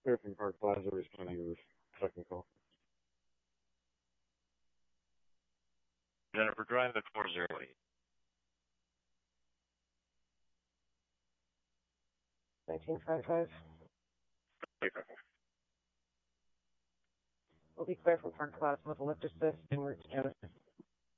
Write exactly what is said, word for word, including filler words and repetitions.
Clear from Park Plaza responding to this technical. Jennifer, drive at four zero eight. nineteen fifty-five. We'll be clear from Park Plaza with a lift assist en route to Genesis.